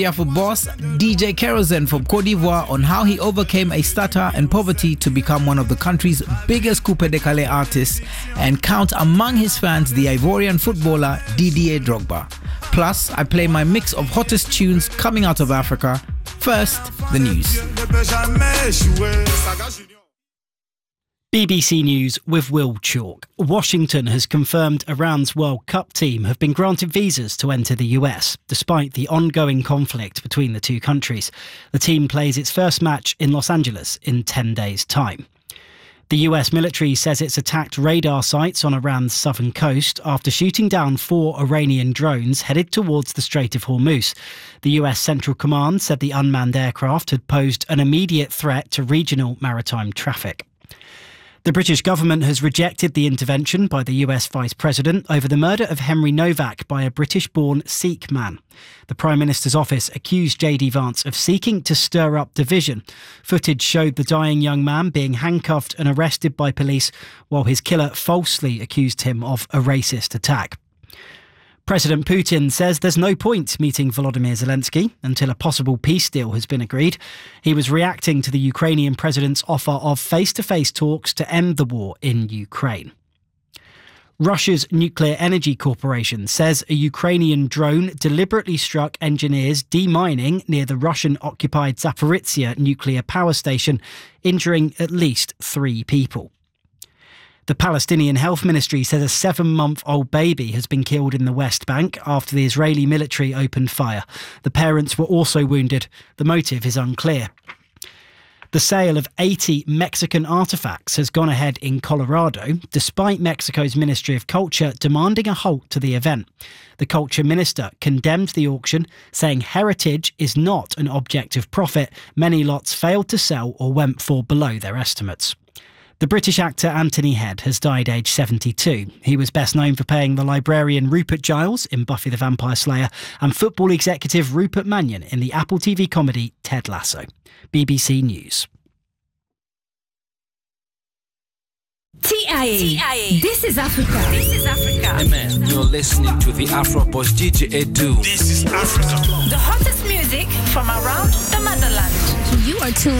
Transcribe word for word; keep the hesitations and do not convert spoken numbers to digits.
For boss D J Kerosene from Cote d'Ivoire on how he overcame a stutter and poverty to become one of the country's biggest Coupe de Calais artists, and count among his fans the Ivorian footballer Didier Drogba. Plus, I play my mix of hottest tunes coming out of Africa. First, the news. B B C News with Will Chalk. Washington has confirmed Iran's World Cup team have been granted visas to enter the U S, despite the ongoing conflict between the two countries. The team plays its first match in Los Angeles in ten days' time. The U S military says it's attacked radar sites on Iran's southern coast after shooting down four Iranian drones headed towards the Strait of Hormuz. The U S Central Command said the unmanned aircraft had posed an immediate threat to regional maritime traffic. The British government has rejected the intervention by the U S Vice President over the murder of Henry Novak by a British-born Sikh man. The Prime Minister's office accused J D Vance of seeking to stir up division. Footage showed the dying young man being handcuffed and arrested by police, while his killer falsely accused him of a racist attack. President Putin says there's no point meeting Volodymyr Zelensky until a possible peace deal has been agreed. He was reacting to the Ukrainian president's offer of face-to-face talks to end the war in Ukraine. Russia's Nuclear Energy Corporation says a Ukrainian drone deliberately struck engineers demining near the Russian-occupied Zaporizhzhia nuclear power station, injuring at least three people. The Palestinian Health Ministry says a seven-month-old baby has been killed in the West Bank after the Israeli military opened fire. The parents were also wounded. The motive is unclear. The sale of eighty Mexican artefacts has gone ahead in Colorado, despite Mexico's Ministry of Culture demanding a halt to the event. The culture minister condemned the auction, saying heritage is not an object of profit. Many lots failed to sell or went for below their estimates. The British actor Anthony Head has died aged seventy-two. He was best known for playing the librarian Rupert Giles in Buffy the Vampire Slayer and football executive Rupert Mannion in the Apple T V comedy Ted Lasso. B B C News. T I A. T I A. This is Africa. This is Africa. Hey man, you're listening to the Afro Boss D J Edu. This is Africa. The hottest music from around the motherland. You are tuned